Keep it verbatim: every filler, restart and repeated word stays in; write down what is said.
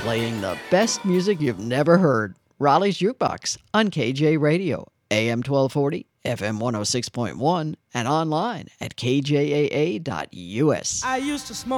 playing the best music you've never heard. Raleigh's Jukebox on K J Radio, A M twelve forty, F M one oh six point one, and online at K J A A dot U S. I used to smoke